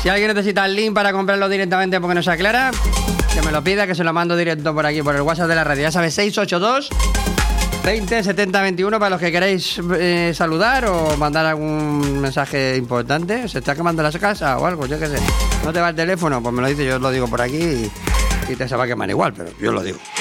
Si alguien necesita el link para comprarlo directamente porque no se aclara, que me lo pida, que se lo mando directo por aquí, por el WhatsApp de la radio. Ya sabes, 682 20 70 21 para los que queráis saludar o mandar algún mensaje importante. ¿Se está quemando la casa o algo? Yo qué sé. ¿No te va el teléfono? Pues me lo dice, yo lo digo por aquí y te se va a quemar igual, pero yo lo digo.